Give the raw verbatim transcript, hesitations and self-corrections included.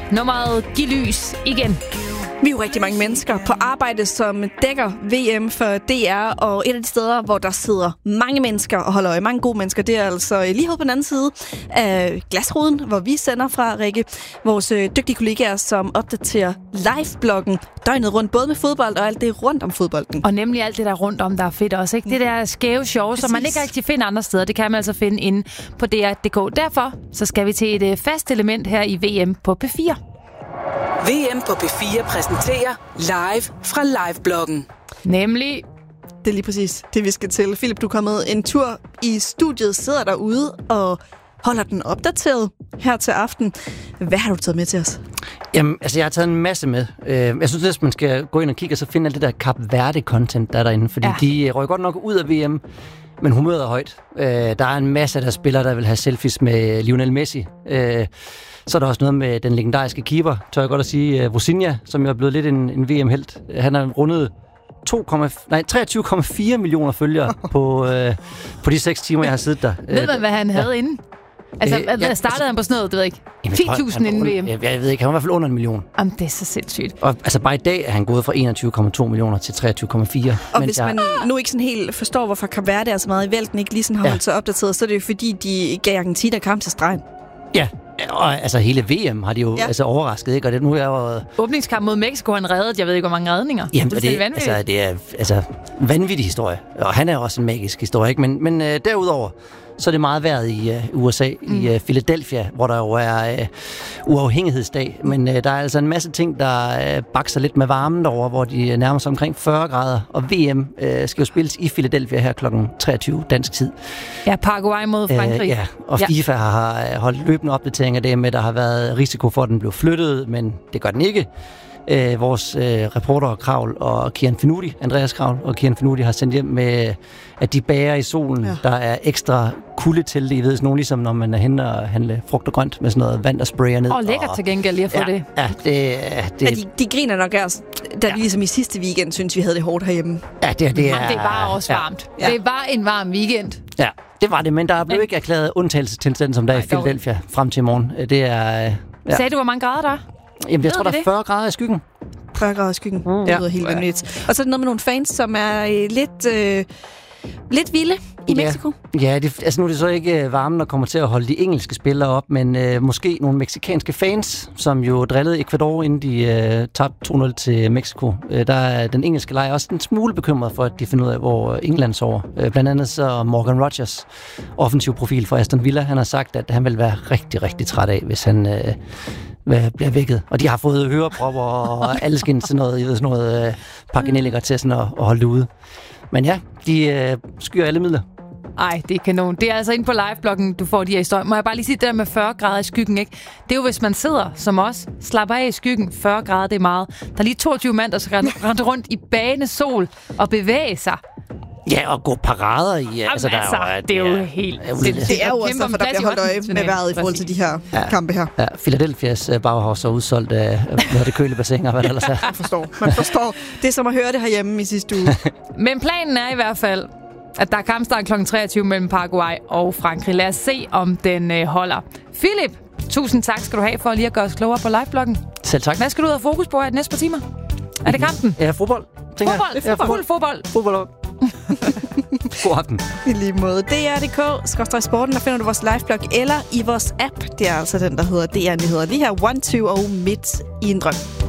nummeret Giv lys igen. Vi er jo rigtig mange mennesker på arbejde, som dækker V M for D R, og et af de steder, hvor der sidder mange mennesker og holder øje, mange gode mennesker, det er altså lige herude på den anden side af glasruden, hvor vi sender fra, Rikke. Vores øh, dygtige kollegaer, som opdaterer live-bloggen døgnet rundt, både med fodbold og alt det rundt om fodbolden. Og nemlig alt det der rundt om, der er fedt også, ikke? Det der skæve show, som man ikke rigtig finder andre steder, det kan man altså finde inde på D R punktum d k. Derfor så skal vi til et øh, fast element her i V M på P fire. V M på P fire præsenterer live fra live-bloggen. Nemlig... Det er lige præcis det, vi skal til. Philip, du er kommet en tur i studiet, sidder derude og holder den opdateret her til aften. Hvad har du taget med til os? Jamen, altså jeg har taget en masse med. Jeg synes, at man skal gå ind og kigge og så finde alt det der Kap Verde-content, der er derinde. Fordi ja. de røg godt nok ud af V M, men humøret er højt. Der er en masse af der spillere, der vil have selfies med Lionel Messi. Så er der også noget med den legendariske keeper, tør jeg godt at sige, Vozinha, som jo er blevet lidt en, en V M-helt. Han har rundet treogtyve komma fire millioner følgere på, øh, på de seks timer, jeg har siddet der. Ved man, hvad han havde ja. inden? Altså, øh, ja, startede altså, han på sådan noget, det ved jeg ikke, ti tusind inden V M? Jeg, jeg ved ikke, han var i hvert fald under en million. Jamen, det er så sindssygt. Og altså, bare i dag er han gået fra enogtyve komma to millioner til treogtyve komma fire. Og hvis jeg... man nu ikke sådan helt forstår, hvorfor Kap Verde er så meget i vælten, ikke lige sådan har holdt ja. sig opdateret, så er det jo fordi, de gav Argentina kamp til stregen. Ja, og altså hele V M har de jo ja. altså overrasket, ikke? Og det nu er jo... Åbningskamp mod Mexico, han reddet, jeg ved ikke, hvor mange redninger. Jamen, det, det, er altså, det er altså vanvittig historie, og han er også en magisk historie, ikke? Men, men øh, derudover, så er det meget været i uh, U S A, mm. i uh, Philadelphia, hvor der jo er uh, uafhængighedsdag. Men uh, der er altså en masse ting, der uh, bakser lidt med varmen derovre, hvor de nærmer sig omkring fyrre grader. Og V M uh, skal jo spilles i Philadelphia her klokken treogtyve dansk tid. Ja, Paraguay mod Frankrig. Uh, ja, og ja. FIFA har holdt løbende opdateringer af det med, der har været risiko for, at den blev flyttet, men det gør den ikke. Uh, vores uh, reporter Kravl og Kian Finuti, Andreas Kravl og Kian Finuti har sendt hjem med, at de bager i solen. Ja. Der er ekstra kulde til det. I ved sådan nogen, ligesom når man er henne og handler frugt og grønt med sådan noget vand, der sprayer ned. Og lækkert til gengæld lige at få ja, det. Ja, det, det ja, de, de griner nok også, da ja. de ligesom i sidste weekend synes vi havde det hårdt herhjemme. Ja, det, det, er, men det var også varmt. Ja. Det var en varm weekend. Ja, det var det, men der blev ikke erklæret undtagelsestilstand, som der er i Philadelphia dog. Frem til i morgen. Det er... Ja. Sagde du, hvor mange grader der er? Jamen, jeg tror, der er fyrre grader i skyggen. fyrre grader i skyggen. Mm. Det lyder helt vanvittigt. Og så er det noget med nogle fans, som er øh, lidt, øh, lidt vilde i ja. Mexico. Ja, det, altså nu er det så ikke varmen, der kommer til at holde de engelske spillere op, men øh, måske nogle mexikanske fans, som jo drillede Ecuador, inden de øh, tabte to nul til Mexico. Øh, der er den engelske lejr også en smule bekymret for, at de finder ud af, hvor England sover. Øh, blandt andet så Morgan Rogers, offensiv profil for Aston Villa, han har sagt, at han vil være rigtig, rigtig træt af, hvis han... Øh, bliver vækket. Og de har fået hørepropper og alskens sådan noget, sådan noget øh, pakkenællinger til sådan at, at holde det ude. Men ja, de øh, skyer alle midler. Ej, det er kanon. Det er altså inde på live-bloggen, du får de her historier. Må jeg bare lige sige det der med fyrre grader i skyggen, ikke? Det er jo, hvis man sidder som os, slapper af i skyggen, fyrre grader, det er meget. Der er lige toogtyve mand, der skal rende rundt i bane sol og bevæge sig. Ja, og gå parader i... Jamen, altså, der altså, er jo, det er jo ja, helt... Det, det er jo også derfor, der bliver holdt øje med vejret i forhold til de her ja. kampe her. Ja, Philadelphias Bauhaus er udsolgt af det kølebassin og hvad der ellers er. Man forstår. Man forstår. Det er som at høre det herhjemme i sidste uge. Men planen er i hvert fald, at der er kampstart klokken treogtyve mellem Paraguay og Frankrig. Lad os se, om den øh, holder. Philip, tusind tak skal du have for lige at gøre os klogere på live-bloggen. Selv tak. Hvad skal du have fokus på her de næste par timer? Er det kampen? Ja, fodbold. Fodbold? Jeg. Ja, fodbold. Fodbold. Fodbold. God aften. I lige måde. D R punktum d k, skråstreg sporten, der finder du vores liveblog, eller i vores app. Det er altså den, der hedder D R Nyheder. Lige her, One, Two og Midt i en drøm.